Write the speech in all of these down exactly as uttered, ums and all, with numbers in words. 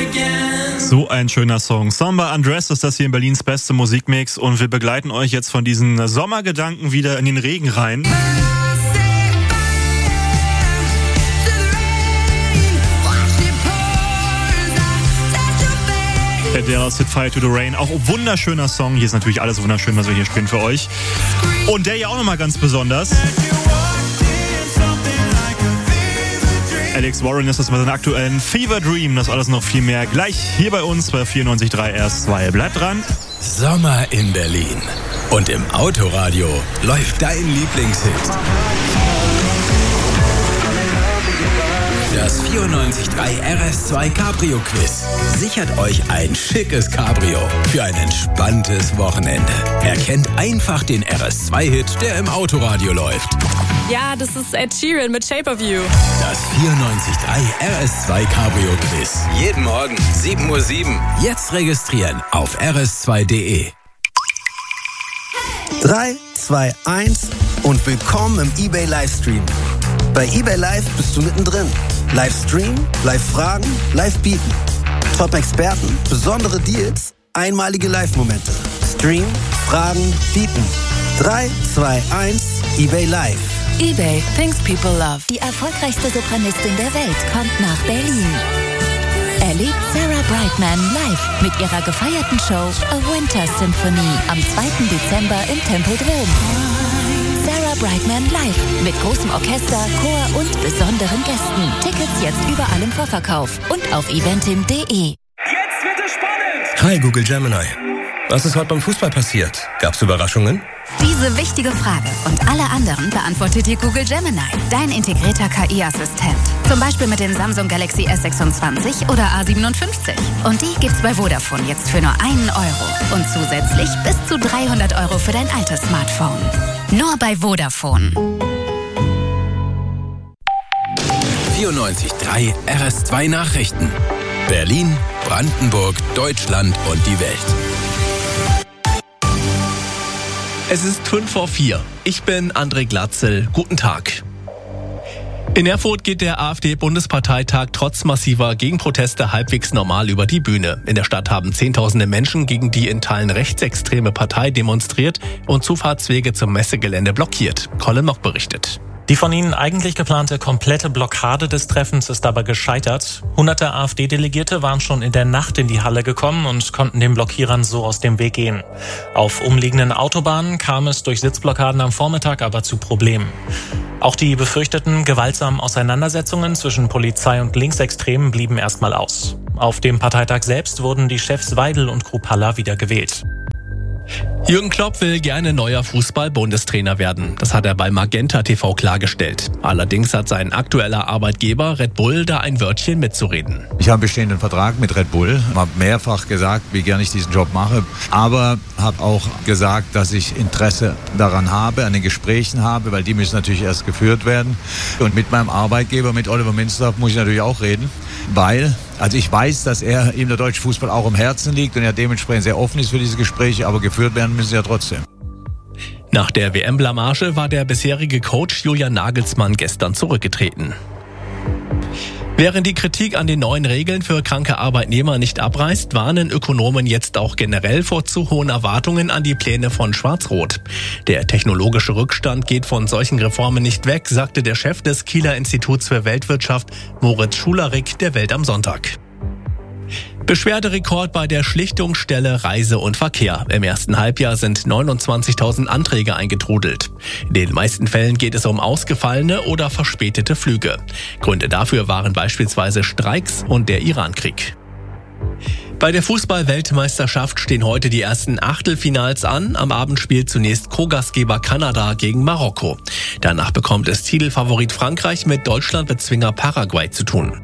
So ein schöner Song. Samba Undressed ist das hier in Berlins beste Musikmix und wir begleiten euch jetzt von diesen Sommergedanken wieder in den Regen rein. Der Set Fire to the Rain, auch ein wunderschöner Song. Hier ist natürlich alles wunderschön, was wir hier spielen für euch. Und der hier auch nochmal ganz besonders. Alex Warren ist das mit seinem aktuellen Fever Dream. Das alles noch viel mehr gleich hier bei uns bei vierundneunzig Komma drei R S zwei. Bleibt dran. Sommer in Berlin. Und im Autoradio läuft dein Lieblingshit. Das vierundneunzig Komma drei R S zwei Cabrio Quiz sichert euch ein schickes Cabrio für ein entspanntes Wochenende. Erkennt einfach den R S zwei Hit, der im Autoradio läuft. Ja, das ist Ed Sheeran mit Shape of You. Das vierundneunzig Komma drei R S zwei Cabrio Quiz. Jeden Morgen sieben Uhr sieben. Jetzt registrieren auf r s zwei punkt d e. drei, zwei, eins und willkommen im eBay Livestream. Bei eBay Live bist du mittendrin. Livestream, Live-Fragen, Live-Bieten. Top-Experten, besondere Deals, einmalige Live-Momente. Stream, Fragen, Bieten. drei, zwei, eins, eBay Live. eBay, things people love. Die erfolgreichste Sopranistin der Welt kommt nach Berlin. Erlebt Sarah Brightman live mit ihrer gefeierten Show A Winter Symphony am zweiten Dezember im Tempodrom. Sarah Brightman live mit großem Orchester, Chor und besonderen Gästen. Tickets jetzt überall im Vorverkauf und auf eventim punkt de. Jetzt wird es spannend! Hi Google Gemini. Was ist heute beim Fußball passiert? Gab's Überraschungen? Diese wichtige Frage und alle anderen beantwortet dir Google Gemini, dein integrierter K I-Assistent. Zum Beispiel mit den Samsung Galaxy S sechsundzwanzig oder A siebenundfünfzig. Und die gibt's bei Vodafone jetzt für nur einen Euro. Und zusätzlich bis zu dreihundert Euro für dein altes Smartphone. Nur bei Vodafone. vierundneunzig Komma drei R S zwei Nachrichten. Berlin, Brandenburg, Deutschland und die Welt. Es ist fünf vor vier. Ich bin André Glatzel. Guten Tag. In Erfurt geht der AfD-Bundesparteitag trotz massiver Gegenproteste halbwegs normal über die Bühne. In der Stadt haben Zehntausende Menschen gegen die in Teilen rechtsextreme Partei demonstriert und Zufahrtswege zum Messegelände blockiert. Colin Mock berichtet. Die von ihnen eigentlich geplante komplette Blockade des Treffens ist aber gescheitert. Hunderte AfD-Delegierte waren schon in der Nacht in die Halle gekommen und konnten den Blockierern so aus dem Weg gehen. Auf umliegenden Autobahnen kam es durch Sitzblockaden am Vormittag aber zu Problemen. Auch die befürchteten gewaltsamen Auseinandersetzungen zwischen Polizei und Linksextremen blieben erstmal aus. Auf dem Parteitag selbst wurden die Chefs Weidel und Kruppalla wieder gewählt. Jürgen Klopp will gerne neuer Fußball-Bundestrainer werden. Das hat er bei Magenta T V klargestellt. Allerdings hat sein aktueller Arbeitgeber Red Bull da ein Wörtchen mitzureden. Ich habe einen bestehenden Vertrag mit Red Bull, habe mehrfach gesagt, wie gerne ich diesen Job mache, aber habe auch gesagt, dass ich Interesse daran habe, an den Gesprächen habe, weil die müssen natürlich erst geführt werden. Und mit meinem Arbeitgeber, mit Oliver Minzlaff, muss ich natürlich auch reden, weil also ich weiß, dass er ihm der deutsche Fußball auch im Herzen liegt und er dementsprechend sehr offen ist für diese Gespräche, aber geführt werden müssen sie ja trotzdem. Nach der W M-Blamage war der bisherige Coach Julian Nagelsmann gestern zurückgetreten. Während die Kritik an den neuen Regeln für kranke Arbeitnehmer nicht abreißt, warnen Ökonomen jetzt auch generell vor zu hohen Erwartungen an die Pläne von Schwarz-Rot. Der technologische Rückstand geht von solchen Reformen nicht weg, sagte der Chef des Kieler Instituts für Weltwirtschaft Moritz Schularik der Welt am Sonntag. Beschwerderekord bei der Schlichtungsstelle Reise und Verkehr. Im ersten Halbjahr sind neunundzwanzigtausend Anträge eingetrudelt. In den meisten Fällen geht es um ausgefallene oder verspätete Flüge. Gründe dafür waren beispielsweise Streiks und der Irankrieg. Bei der Fußball-Weltmeisterschaft stehen heute die ersten Achtelfinals an. Am Abend spielt zunächst Co-Gastgeber Kanada gegen Marokko. Danach bekommt es Titelfavorit Frankreich mit Deutschlandbezwinger Paraguay zu tun.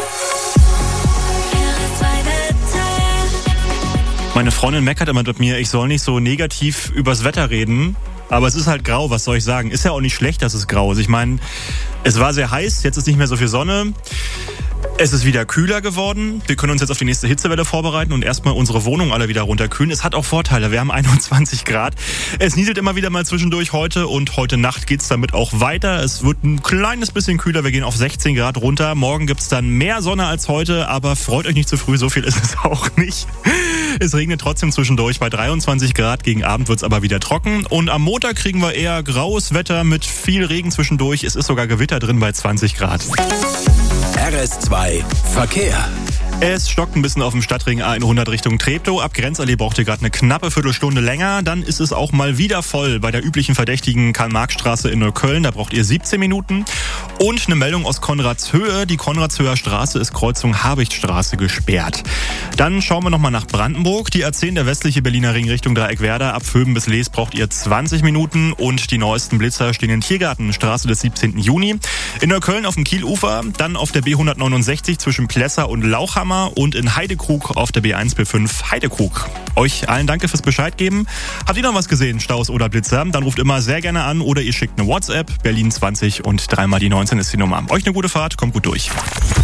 Meine Freundin meckert immer mit mir, ich soll nicht so negativ übers Wetter reden. Aber es ist halt grau, was soll ich sagen? Ist ja auch nicht schlecht, dass es grau ist. Ich meine, es war sehr heiß, jetzt ist nicht mehr so viel Sonne. Es ist wieder kühler geworden. Wir können uns jetzt auf die nächste Hitzewelle vorbereiten und erstmal unsere Wohnung alle wieder runterkühlen. Es hat auch Vorteile. Wir haben einundzwanzig Grad. Es nieselt immer wieder mal zwischendurch heute und heute Nacht geht's damit auch weiter. Es wird ein kleines bisschen kühler. Wir gehen auf sechzehn Grad runter. Morgen gibt's dann mehr Sonne als heute, aber freut euch nicht zu früh. So viel ist es auch nicht. Es regnet trotzdem zwischendurch bei dreiundzwanzig Grad. Gegen Abend wird's aber wieder trocken. Und am Montag kriegen wir eher graues Wetter mit viel Regen zwischendurch. Es ist sogar Gewitter drin bei zwanzig Grad. R S zwei Verkehr. Es stockt ein bisschen auf dem Stadtring A hundert Richtung Treptow. Ab Grenzallee braucht ihr gerade eine knappe Viertelstunde länger. Dann ist es auch mal wieder voll bei der üblichen verdächtigen Karl-Marx-Straße in Neukölln. Da braucht ihr siebzehn Minuten. Und eine Meldung aus Konradshöhe. Die Konradshöher Straße ist Kreuzung Habichtstraße gesperrt. Dann schauen wir nochmal nach Brandenburg. Die A zehn, der westliche Berliner Ring Richtung Dreieckwerder. Ab Vöben bis Lees braucht ihr zwanzig Minuten. Und die neuesten Blitzer stehen in Tiergarten, Straße des siebzehnten Juni. In Neukölln auf dem Kielufer. Dann auf der B hundertneunundsechzig zwischen Plesser und Lauchhammer. Und in Heidekrug auf der B eins B fünf Heidekrug. Euch allen danke fürs Bescheid geben. Habt ihr noch was gesehen, Staus oder Blitzer? Dann ruft immer sehr gerne an oder ihr schickt eine WhatsApp. Berlin zwanzig und dreimal die neunzehn ist die Nummer. Euch eine gute Fahrt, kommt gut durch.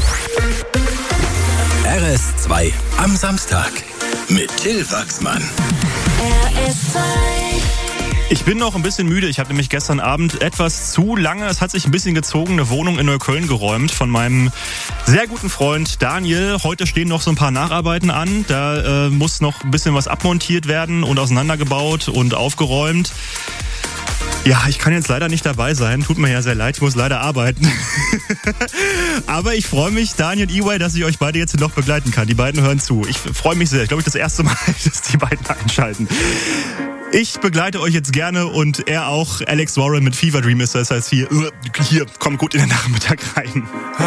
R S zwei am Samstag mit Till Wachsmann. R S zwei. Ich bin noch ein bisschen müde. Ich habe nämlich gestern Abend etwas zu lange, es hat sich ein bisschen gezogen, eine Wohnung in Neukölln geräumt von meinem sehr guten Freund Daniel. Heute stehen noch so ein paar Nacharbeiten an. Da äh, muss noch ein bisschen was abmontiert werden und auseinandergebaut und aufgeräumt. Ja, ich kann jetzt leider nicht dabei sein. Tut mir ja sehr leid, ich muss leider arbeiten. Aber ich freue mich, Daniel und E-Way, dass ich euch beide jetzt noch begleiten kann. Die beiden hören zu. Ich freue mich sehr. Ich glaube, ich das erste Mal, dass die beiden einschalten. Ich begleite euch jetzt gerne und er auch. Alex Warren mit Fever Dream ist das. Das heißt hier, hier, kommt gut in den Nachmittag rein.